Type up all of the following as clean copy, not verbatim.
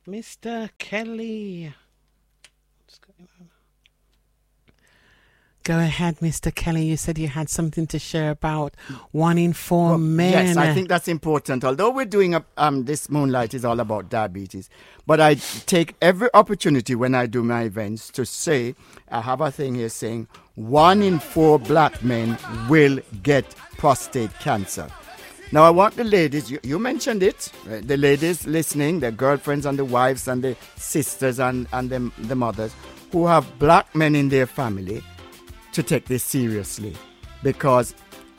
Mr. Kelly. What's going on? Go ahead, Mr. Kelly. You said you had something to share about 1 in 4 Well, men. yes, I think that's important. Although we're doing this Moonlight is all about diabetes, but I take every opportunity when I do my events to say, I have a thing here saying 1 in 4 black men will get prostate cancer. Now, I want the ladies, you mentioned it, right? The ladies listening, the girlfriends and the wives and the sisters and the mothers who have black men in their family to take this seriously, because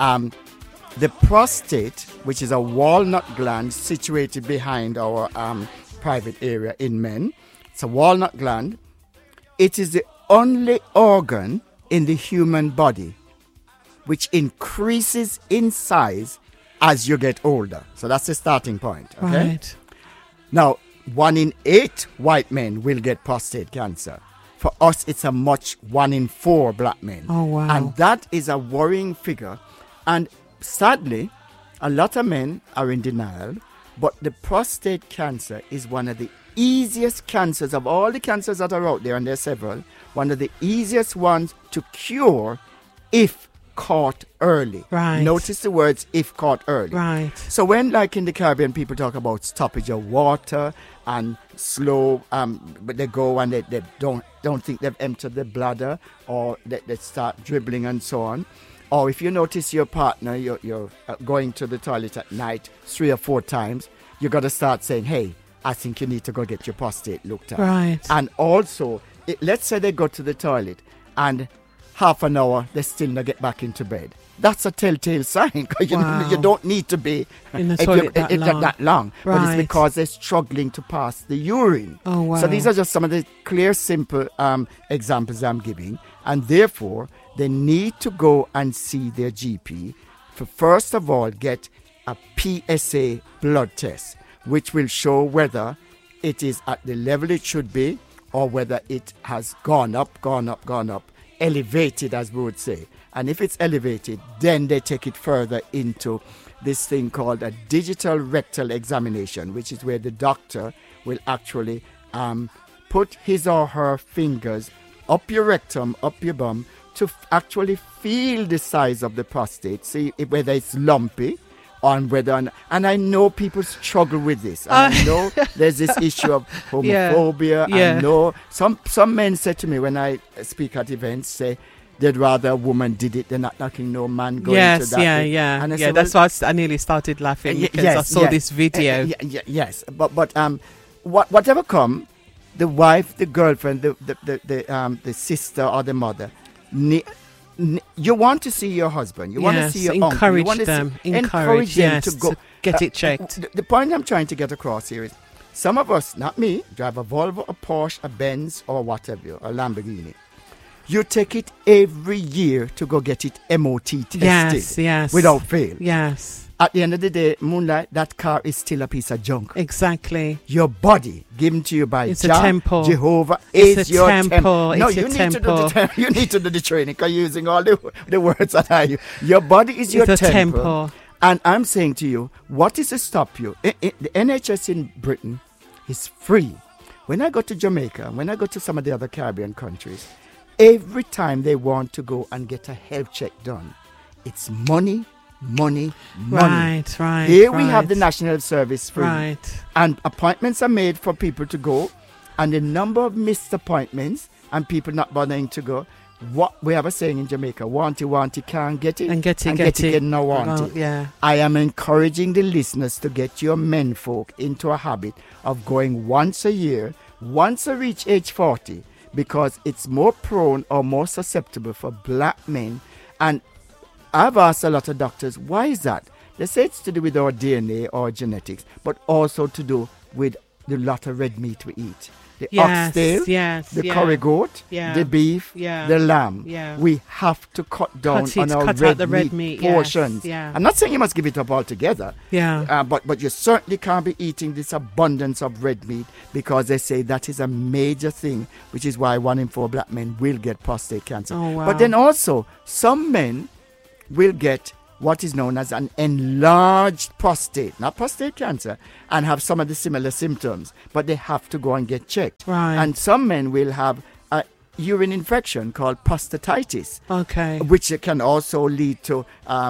the prostate, which is a walnut gland situated behind our private area in men, it's a walnut gland. It is the only organ in the human body which increases in size as you get older. So that's the starting point. Okay? Right. Now, 1 in 8 white men will get prostate cancer. For us, it's a much 1 in 4 black men. Oh, wow. And that is a worrying figure. And sadly, a lot of men are in denial, but the prostate cancer is one of the easiest cancers of all the cancers that are out there, and there are several, one of the easiest ones to cure if caught early. Right. Notice the words if caught early. Right. So when, like in the Caribbean, people talk about stoppage of water and slow, but they go and they don't think they've emptied the bladder, or they start dribbling and so on. Or if you notice your partner, you're going to the toilet at night 3 or 4 times, you got to start saying, hey, I think you need to go get your prostate looked at. Right. And also, let's say they go to the toilet and half an hour, they still not get back into bed. That's a telltale sign, because Wow. you don't need to be In the toilet that long. But it's Right. because they're struggling to pass the urine. Oh, wow. So these are just some of the clear, simple examples I'm giving. And therefore, they need to go and see their GP for, first of all, get a PSA blood test, which will show whether it is at the level it should be, or whether it has gone up, elevated, as we would say. And if it's elevated, then they take it further into this thing called a digital rectal examination, which is where the doctor will actually put his or her fingers up your rectum, up your bum, to actually feel the size of the prostate, see whether it's lumpy, on whether, and I know people struggle with this. And I know there's this issue of homophobia. Yeah. I know some men say to me when I speak at events, say they'd rather a woman did it than not knocking no man going to that. And I say, that's why I nearly started laughing, because I saw this video. Yes, but whatever come, the wife, the girlfriend, the sister or the mother, you want to see your husband. You want to see your uncle. You want to encourage them to go. To get it checked. The point I'm trying to get across here is, some of us, not me, drive a Volvo, a Porsche, a Benz, or whatever, a Lamborghini. You take it every year to go get it MOT tested. Yes. Without fail. Yes. At the end of the day, Moonlight, that car is still a piece of junk. Exactly. Your body, given to you by It's a temple. Jehovah, It's is a your temple. No, It's a you need temple. to do you need to do the training, because you're using all the words that I use. Your body is your It's a temple. temple. And I'm saying to you, what is to stop you? The NHS in Britain is free. When I go to Jamaica, when I go to some of the other Caribbean countries, every time they want to go and get a health check done, it's money. Right. Here we have the National Health Service free. Right. And appointments are made for people to go, and the number of missed appointments and people not bothering to go. What we have a saying in Jamaica, want it, can't get it. And get it. No want it. Yeah. I am encouraging the listeners to get your men folk into a habit of going once a year, once they reach age 40, because it's more prone or more susceptible for black men. And I've asked a lot of doctors, why is that? They say it's to do with our DNA or genetics, but also to do with the lot of red meat we eat. The oxtail, the curry goat, the beef, the lamb. Yeah. We have to cut down on our out the red meat portions. Yes. I'm not saying you must give it up altogether. Yeah. But you certainly can't be eating this abundance of red meat, because they say that is a major thing, which is why 1 in 4 black men will get prostate cancer. Oh, wow. But then also, some men will get what is known as an enlarged prostate, not prostate cancer, and have some of the similar symptoms, but they have to go and get checked. Right. And some men will have a urine infection called prostatitis. Okay. Which can also lead to,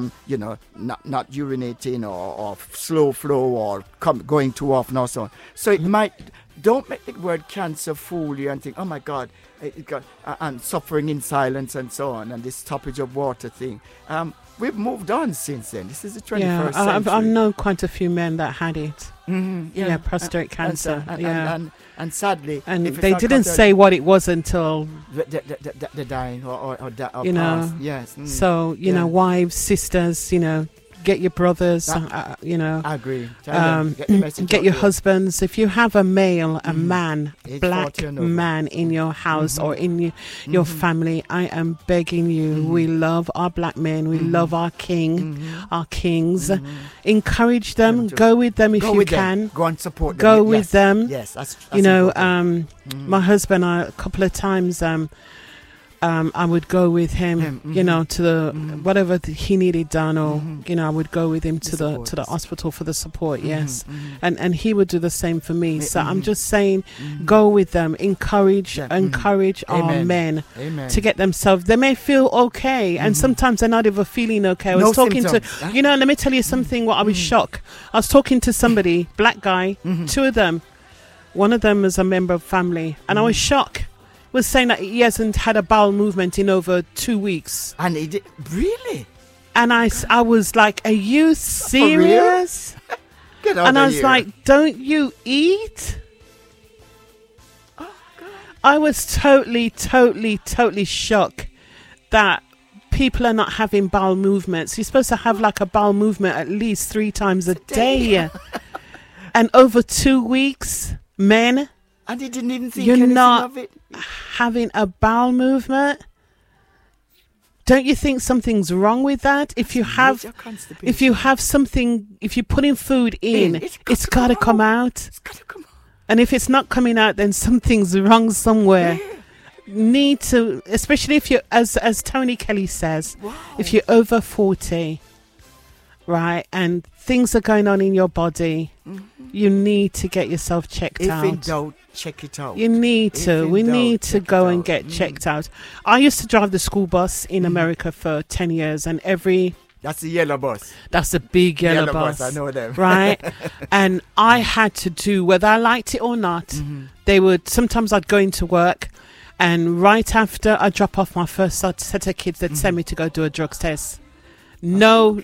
not urinating or slow flow or going too often or so on. So it might, don't make the word cancer fool you and think, oh my God, it got, and suffering in silence and so on, and this stoppage of water thing. We've moved on since then. This is the 21st century. I've known quite a few men that had it. Mm-hmm, Yeah, prostate cancer. And sadly, and if it's they not didn't say what it was until they're dying or you know. passed. Yes. So you know, wives, sisters, get your brothers. I agree. Get your husbands. If you have a male, a man, Age black 40 and over. man in your house or in your family, I am begging you. We love our black men. We love our king, our kings. Encourage them. Go with them if you can. Go and support them. Go with them. Yes, that's my husband, a couple of times, I would go with him, to the whatever he needed done, or I would go with him to the hospital for the support. Yes, and he would do the same for me. So I'm just saying, go with them, encourage our men to get themselves. They may feel okay, and sometimes they're not even feeling okay. I was talking to, let me tell you something. What I was shocked. I was talking to somebody, black guy, two of them. One of them is a member of family, and I was shocked. Was saying that he hasn't had a bowel movement in over 2 weeks. And he did, really? And I was like, are you serious? Get out and of I was here. like, don't you eat? Oh, God. I was totally shocked that people are not having bowel movements. You're supposed to have like a bowel movement at least 3 times a day. And over 2 weeks, men... And he didn't even think you're anything not of it. having a bowel movement. Don't you think something's wrong with that? If you have something, if you're putting food in, it's got to come out. It's got to come out. And if it's not coming out, then something's wrong somewhere. Need to, especially if you're, as Tony Kelly says, if you're over 40, right, and things are going on in your body, you need to get yourself checked out. If in doubt, check it out. You need to. We need to go and get checked out. I used to drive the school bus in America for 10 years, and That's the yellow bus. That's a big yellow bus. I know them. Right? And I had to do, whether I liked it or not, sometimes I'd go into work, and right after I drop off my first set of kids, they'd send me to go do a drugs test. No.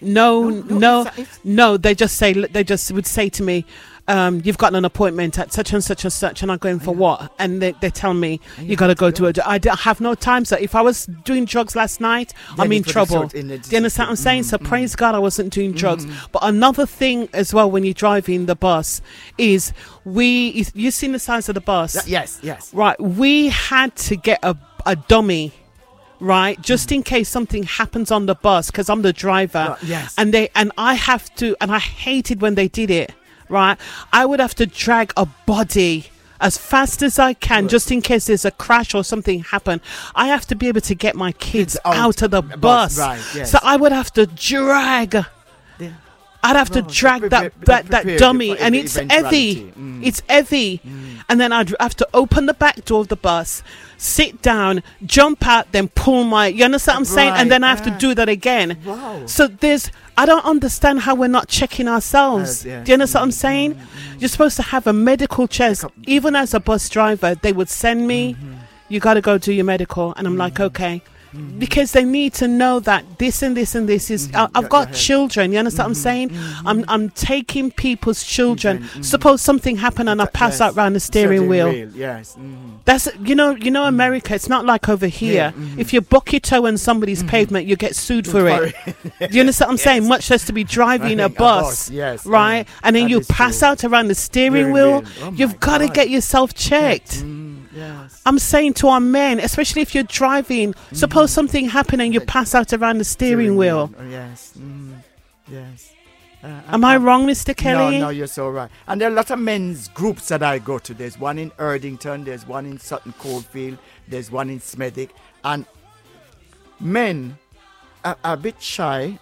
They just would say to me, you've got an appointment at such and such and such, and I'm going for what? And they tell me you got to go to I have no time. So if I was doing drugs last night, I'm in trouble. Do you understand what I'm saying? So praise God, I wasn't doing drugs. But another thing as well, when you're driving the bus, is you've seen the size of the bus. Yes. Right. We had to get a dummy. Right, just in case something happens on the bus, because I'm the driver. Yes. And I have to, and I hated when they did it. Right, I would have to drag a body as fast as I can, just in case there's a crash or something happen. I have to be able to get my kids out of the bus. Right, yes. So I would have to drag. I'd have to drag that dummy, and it's heavy. It's heavy. And then I'd have to open the back door of the bus, sit down, jump out, then pull you understand what I'm saying? And then I have to do that again. Wow. So I don't understand how we're not checking ourselves. Yes. Do you understand what I'm saying? You're supposed to have a medical check. Even as a bus driver, they would send me, you got to go do your medical. And I'm like, okay. Because they need to know that this and this and this is. I've got children. You understand what I'm saying? I'm taking people's children. Suppose something happened and I pass out round the steering wheel. Yes. That's America. It's not like over here. If you buck your toe on somebody's pavement, you get sued for it. Do you understand what I'm saying? Much less to be driving a bus, right? And then you pass out around the steering wheel. You've got to get yourself checked. Yes. I'm saying to our men, especially if you're driving, suppose something happened and you pass out around the steering wheel. Yes. Yes. Am I wrong, Mr. Kelly? No, you're so right. And there are a lot of men's groups that I go to. There's one in Erdington, there's one in Sutton Coldfield, there's one in Smethwick. And men are a bit shy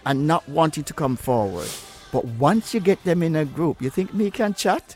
and not wanting to come forward. But once you get them in a group, you think me can chat?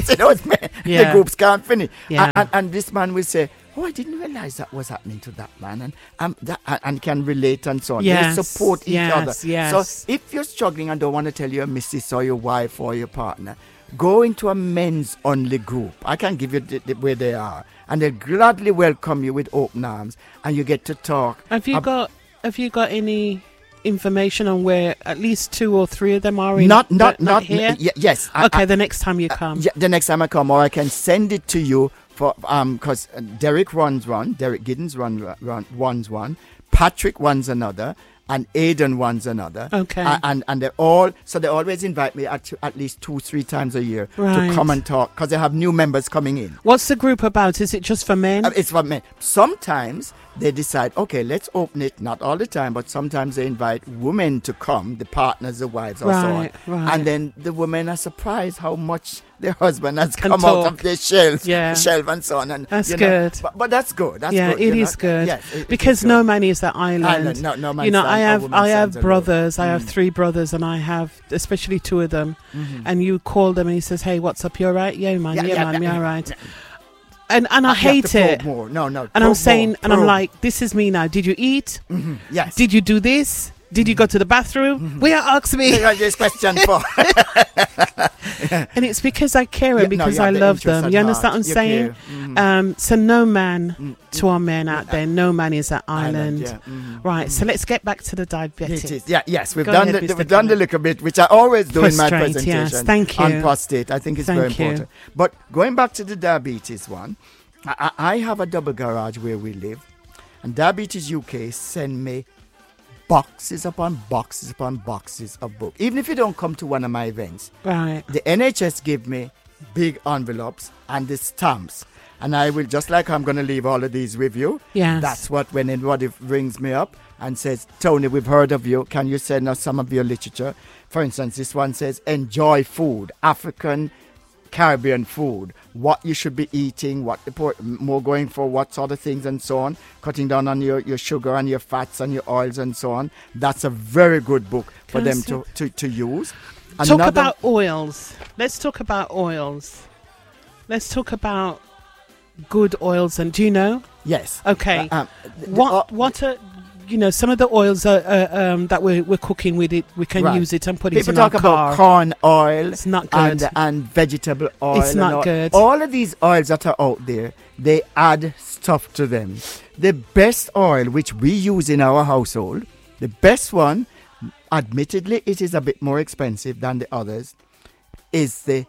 The groups can't finish. Yeah. And this man will say, oh, I didn't realize that was happening to that man. And can relate and so on. Yes. They support each other. Yes. So if you're struggling and don't want to tell your missus or your wife or your partner, go into a men's only group. I can give you where they are. And they'll gladly welcome you with open arms. And you get to talk. Have you got any information on where at least 2 or 3 of them are in? Not here? Yes. Okay, the next time you come. The next time I come, or I can send it to you for because Derek runs one, Derek Giddens runs one, Patrick runs another, and Aidan runs another. Okay. And they always invite me at least 2-3 times a year to come and talk, because they have new members coming in. What's the group about? Is it just for men? It's for men. Sometimes they decide, okay, let's open it. Not all the time, but sometimes they invite women to come, the partners, the wives, or so on. Right. And then the women are surprised how much their husband has come talk. out of their shelf and so on. And that's good. But that's good. That's good. It is good. Yes, because no man is that island. No man. You know, I have brothers. Alone. I have 3 brothers, and I have especially 2 of them. Mm-hmm. And you call them, and he says, "Hey, what's up? You all right? Yeah, man. Yeah, me all right." And I hate it. More. No. And I'm saying, and I'm like, this is me now. Did you eat? Mm-hmm. Yes. Did you do this? Did you go to the bathroom? Mm-hmm. Will you ask me? This question for. And it's because I care and because I love them. You understand what I'm saying? Mm-hmm. So no man, to our men out there, no man is that island. Mm-hmm. Right, so let's get back to the diabetes. Yes, we've done the little bit, which I always do in my presentation. Yes, thank you. On prostate. I think it's very important. But going back to the diabetes one, I have a double garage where we live, and Diabetes UK send me boxes upon boxes upon boxes of books. Even if you don't come to one of my events, right? The NHS give me big envelopes and the stamps, and I will, just like I'm going to leave all of these with you. Yes. That's what, when anybody rings me up and says, Tony, we've heard of you, can you send us some of your literature? For instance, this one says, enjoy food, African Caribbean food, what you should be eating, what more going for, what sort of things and so on, cutting down on your sugar and your fats and your oils and so on. That's a very good book for them to use. Talk about oils. Let's talk about oils. Let's talk about good oils. And do you know? Yes. Okay. What are some of the oils that we're cooking with it, we can use it and put it in our car. People talk about corn oil. It's not good. And vegetable oil. It's not good. All of these oils that are out there, they add stuff to them. The best oil which we use in our household, the best one, admittedly it is a bit more expensive than the others, is the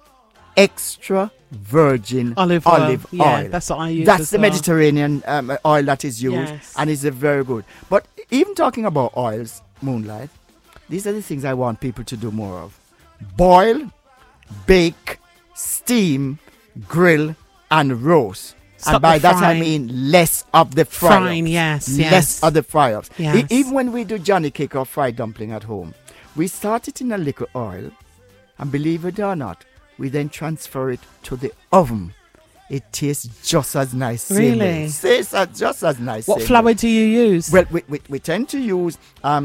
extra virgin olive oil. Yeah, that's what I use. That's the Mediterranean oil that is used, and it's very good. But even talking about oils, Moonlight, these are the things I want people to do more of: boil, bake, steam, grill, and roast. And by that I mean less of the fry-ups. Less of the fry-ups. Yes. Even when we do Johnny cake or fried dumpling at home, we start it in a little oil, and believe it or not, we then transfer it to the oven. It tastes just as nice. Really? It tastes just as nice. What flour do you use? Well, we tend to use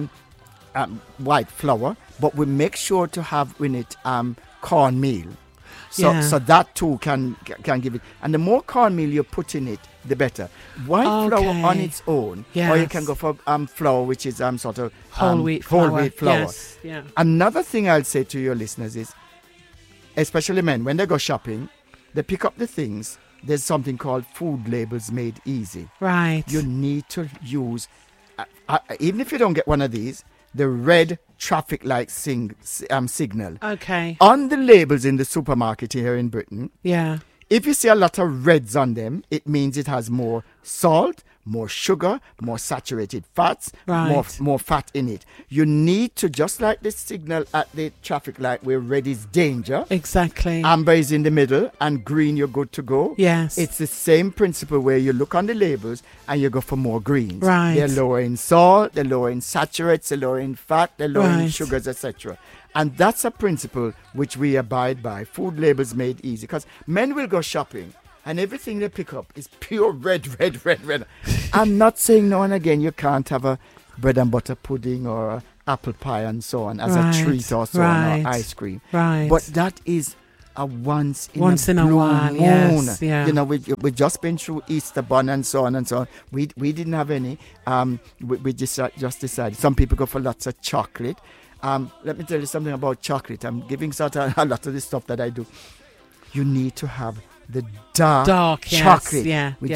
white flour, but we make sure to have in it cornmeal. So that too can give it. And the more cornmeal you put in it, the better. White flour on its own, or you can go for flour, which is sort of whole wheat flour. Yes. Yeah. Another thing I'll say to your listeners is, especially men, when they go shopping, they pick up the things. There's something called food labels made easy. Right. You need to use, even if you don't get one of these, the red traffic light signal. Okay. On the labels in the supermarket here in Britain. Yeah. If you see a lot of reds on them, it means it has more salt, more sugar, more saturated fats, more fat in it. You need to, just like the signal at the traffic light where red is danger. Exactly. Amber is in the middle and green you're good to go. Yes. It's the same principle where you look on the labels and you go for more greens. Right. They're lower in salt, they're lower in saturates, they're lower in fat, they're lower in sugars, etc. And that's a principle which we abide by. Food labels made easy. Because men will go shopping and everything they pick up is pure red. I'm not saying now and again you can't have a bread and butter pudding or apple pie and so on as a treat or so on, or ice cream. Right. But that is a once in a while, moon. yes, yeah. You know, we just been through Easter bun and so on and so on. We didn't have any. We just decided. Some people go for lots of chocolate. Let me tell you something about chocolate. I'm giving sort of a lot of the stuff that I do. You need to have the dark chocolate, which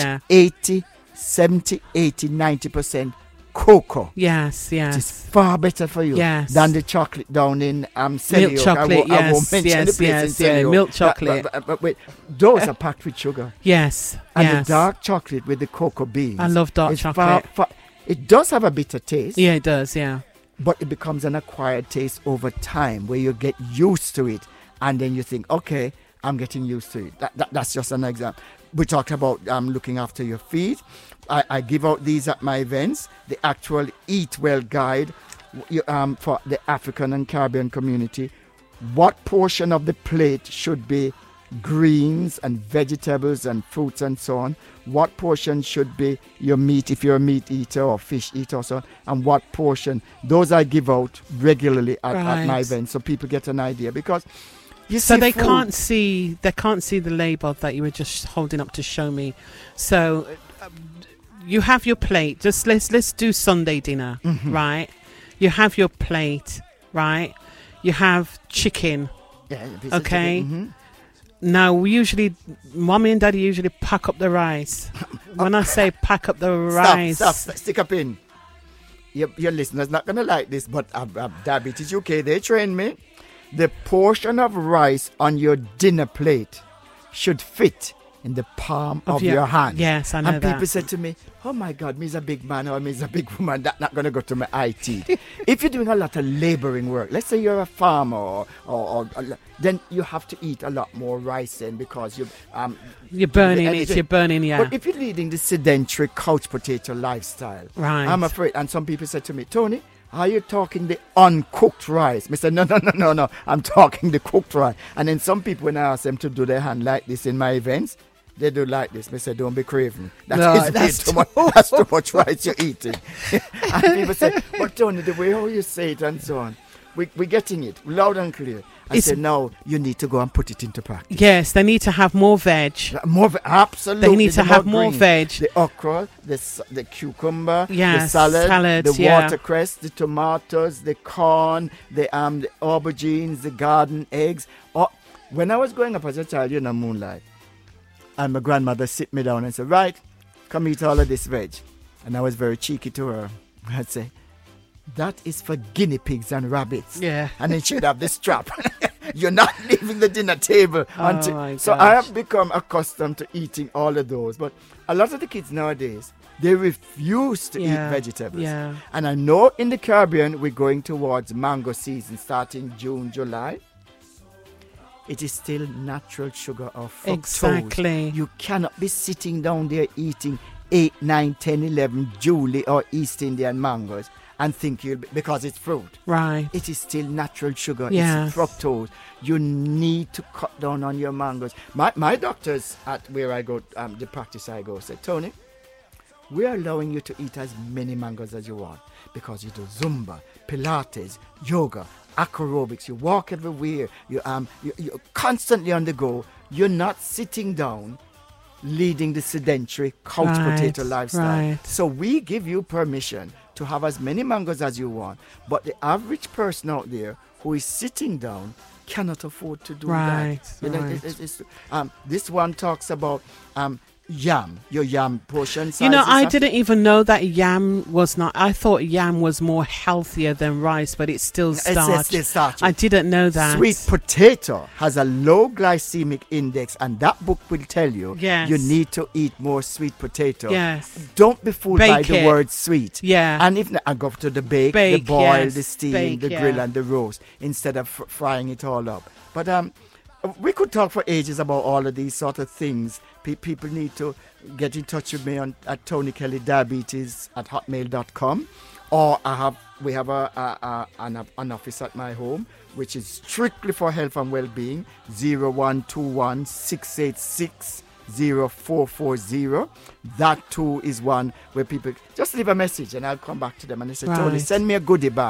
70, 80, 90% cocoa. Yes. It is far better for you than the chocolate down in Selly milk chocolate. I won't mention the place in Selly Oak. Milk chocolate. But wait, those are packed with sugar. Yes. And the dark chocolate with the cocoa beans. I love dark chocolate. It does have a bitter taste. Yeah, it does. Yeah. But it becomes an acquired taste over time where you get used to it, and then you think, okay, I'm getting used to it. That's just an example. We talked about looking after your feet. I give out these at my events, the actual Eat Well guide for the African and Caribbean community. What portion of the plate should be greens and vegetables and fruits and so on? What portion should be your meat if you're a meat eater or fish eater or so on? And what portion? Those I give out regularly at my events so people get an idea, because they can't see the label that you were just holding up to show me. So you have your plate. Just let's do Sunday dinner, right? You have your plate, right? You have chicken, okay. Chicken. Now mommy and daddy usually pack up the rice. When I say pack up the rice, stop, stick a pin. Your listeners not gonna like this, but Diabetes UK, they train me. The portion of rice on your dinner plate should fit in the palm of your hand. Yes, I know and that. people said to me, oh my God, me's a big man or me's a big woman, that's not going to go to my IT. If you're doing a lot of laboring work, let's say you're a farmer or then you have to eat a lot more rice then, because you're burning it, But if you're leading the sedentary couch potato lifestyle, right, I'm afraid, and some people said to me, Tony, are you talking the uncooked rice? I said, no, I'm talking the cooked rice. And then some people, when I ask them to do their hand like this in my events, they do like this. I said, don't be craving. That's too much rice you're eating. And people say, but Tony, the way how you say it and so on, we're getting it loud and clear. I said, no, you need to go and put it into practice. Yes, they need to have more veg. Absolutely. They need to have more veg. The okra, the cucumber, yes, the salad, the yeah, watercress, the tomatoes, the corn, the aubergines, the garden eggs. When I was growing up as a child, Moonlight, and my grandmother sit me down and said, right, come eat all of this veg. And I was very cheeky to her. I'd say, that is for guinea pigs and rabbits. Yeah. And then she'd have this strap. You're not leaving the dinner table. So I have become accustomed to eating all of those. But a lot of the kids nowadays, they refuse to eat vegetables. Yeah. And I know in the Caribbean, we're going towards mango season starting June, July. It is still natural sugar or fructose. Exactly. You cannot be sitting down there eating 8, 9, 10, 11 Julie or East Indian mangoes and think because it's fruit. Right. It is still natural sugar. Yes. It's fructose. You need to cut down on your mangoes. My doctors at where I go, the practice I go, said, Tony, we are allowing you to eat as many mangoes as you want because you do Zumba, Pilates, yoga, aerobics. You walk everywhere. You're constantly on the go. You're not sitting down leading the sedentary couch potato lifestyle. Right. So we give you permission to have as many mangoes as you want. But the average person out there who is sitting down cannot afford to do that. This one talks about yam, your yam portion size. I didn't even know that yam was not. I thought yam was more healthier than rice, but it's still starch. It's starch. I didn't know that. Sweet potato has a low glycemic index, and that book will tell you you need to eat more sweet potato. Yes. Don't be fooled by the word sweet. Yeah. And if not, I go to the bake, the boil, the steam, the grill, and the roast instead of frying it all up. But we could talk for ages about all of these sort of things. People need to get in touch with me at TonyKellyDiabetes@hotmail.com, or we have an office at my home which is strictly for health and well-being. 0121 686 0440. That too is one where people just leave a message and I'll come back to them and they say, Tony, send me a goodie bag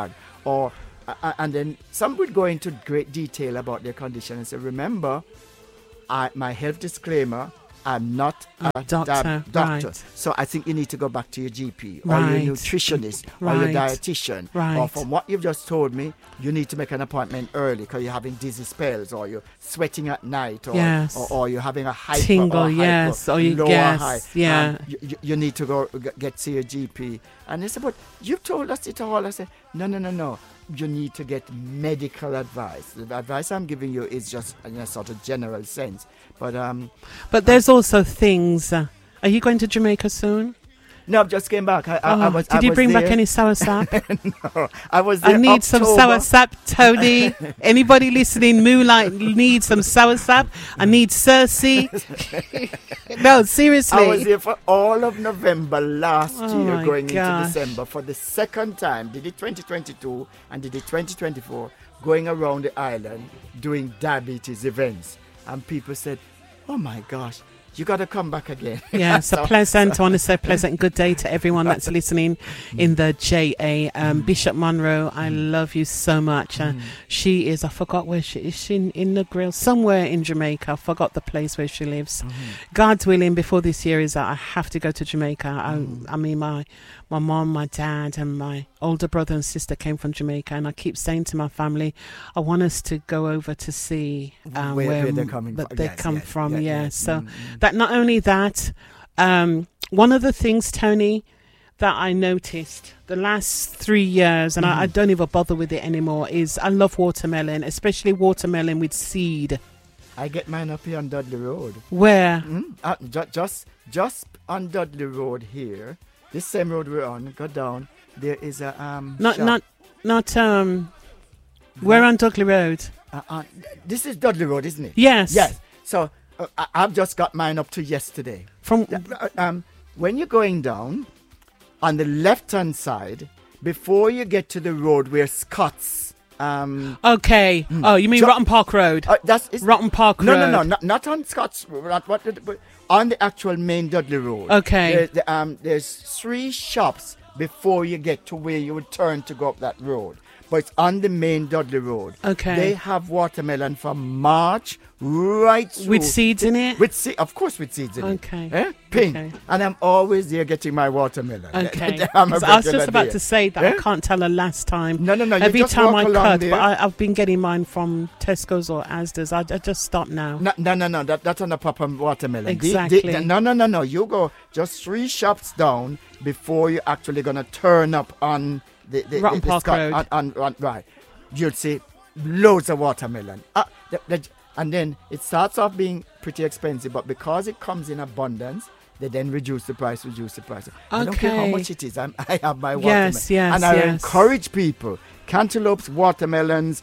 or and then some would go into great detail about their condition and say, remember, my health disclaimer, I'm not a doctor. Right. So I think you need to go back to your GP or Right. your nutritionist or Right. your dietitian. Right. Or from what you've just told me, you need to make an appointment early because you're having dizzy spells or you're sweating at night or, Yes. or you're having a hyper Tingle, or yes. Or you lower yes. high. Yeah. You need to go get to your GP. And they said, but you've told us it all. I said, no. You need to get medical advice. The advice I'm giving you is just in a sort of general sense. But there's also things. Are you going to Jamaica soon? No, I just came back. Did you bring back any sour sap? No, I was there. I need some sour sap, Tony. Anybody listening, Moonlight needs some sour sap. I need Cersei. No, seriously. I was here for all of November last year, going gosh. into December for the second time. Did it 2022 and did it 2024, going around the island doing diabetes events. And people said, oh my gosh, you got to come back again. Yeah, so pleasant. I want to say pleasant good day to everyone that's listening in the JA. Bishop Monroe, I love you so much. She is, I forgot where she is. She in the grill? Somewhere in Jamaica. I forgot the place where she lives. God's willing, before this year is out, I have to go to Jamaica. I mean, my mom, my dad, and my older brother and sister came from Jamaica, and I keep saying to my family, I want us to go over to see where they're coming from. They come from. So that not only that, one of the things, Tony, that I noticed the last 3 years, and I don't even bother with it anymore, is I love watermelon, especially watermelon with seed. I get mine up here on Dudley Road. Where? Just on Dudley Road here. This same road we're on, go down. There is a We're on Dudley Road. This is Dudley Road, isn't it? Yes. Yes. So I've just got mine up to yesterday. From when you're going down on the left-hand side, before you get to the road where Scott's. Okay. Oh, you mean Rotten Park Road? Rotten Park Road. No, not on Scott's. But on the actual main Dudley Road. Okay. There's 3 shops before you get to where you would turn to go up that road. But it's on the main Dudley Road. Okay. They have watermelon from March right through. With seeds in it? Of course with seeds in it. Okay. Pink. Okay. And I'm always there getting my watermelon. Okay. I was just about to say that I can't tell the last time. No. Every time I cut, there. but I've been getting mine from Tesco's or Asda's. I just stop now. No. That's on the proper watermelon. Exactly. No. You go just 3 shops down before you're actually going to turn up on the Rotten Park Road. On right. You'll see loads of watermelon. And then it starts off being pretty expensive, but because it comes in abundance, they then reduce the price. I don't care how much it is. I have my watermelon. Yes. And I encourage people, cantaloupes, watermelons,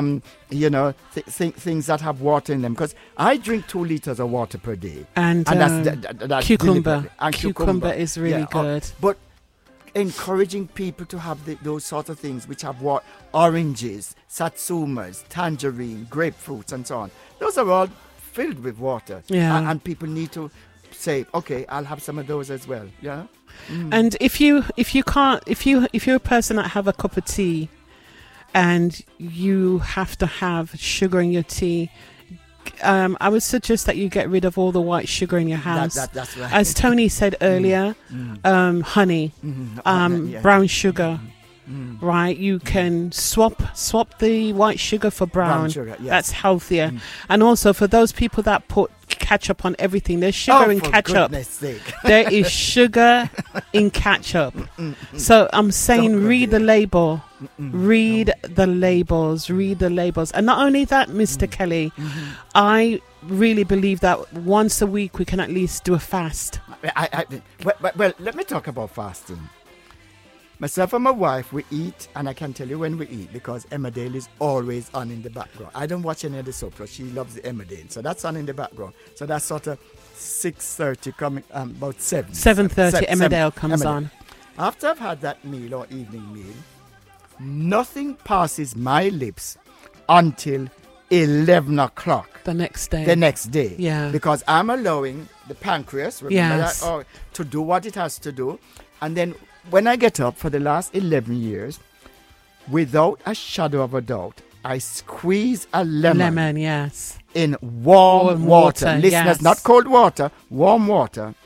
things that have water in them. Because I drink 2 liters of water per day. And that's cucumber. And cucumber is really good. But encouraging people to have those sort of things which have oranges, satsumas, tangerine, grapefruits and so on. Those are all filled with water. Yeah. And people need to say, okay, I'll have some of those as well. Yeah. And if you're a person that have a cup of tea and you have to have sugar in your tea, I would suggest that you get rid of all the white sugar in your house. That's right. As Tony said earlier, honey, brown sugar. Right, you can swap the white sugar for brown sugar, yes. That's healthier. And also for those people that put ketchup on everything, there's sugar in ketchup. Goodness sake. There is sugar in ketchup. So I'm saying read the label. Read the labels. And not only that, Mr. Kelly, I really believe that once a week we can at least do a fast. Well, let me talk about fasting. Myself and my wife, we eat, and I can tell you when we eat because Emmerdale is always on in the background. I don't watch any of the soap, so she loves the Emmerdale, so that's on in the background. So that's sort of 6:30 coming, about 7:30 Emmerdale comes on. After I've had that meal or evening meal, nothing passes my lips until 11 o'clock. The next day. Yeah. Because I'm allowing the pancreas, remember that, to do what it has to do, and then when I get up for the last 11 years, without a shadow of a doubt, I squeeze a lemon yes. in warm water. Listeners, yes. not cold water, warm water.